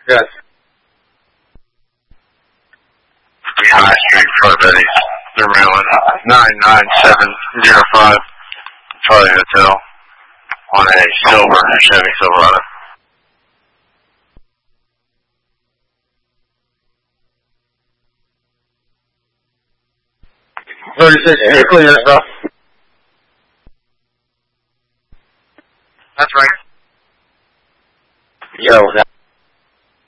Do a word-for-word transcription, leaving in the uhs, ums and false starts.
Yes. High Street, Fort Betty. They're Maryland. nine nine seven zero five. Charlie Hotel. On a silver Chevy Silverado. thirty-six, hey, clean that stuff. That's right. Yo,